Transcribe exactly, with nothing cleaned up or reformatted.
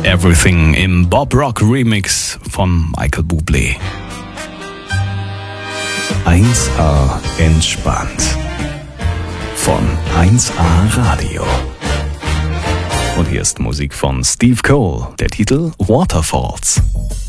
Everything im Bob Rock Remix von Michael Bublé. eins A entspannt von eins A Radio. Und hier ist Musik von Steve Cole, der Titel Waterfalls.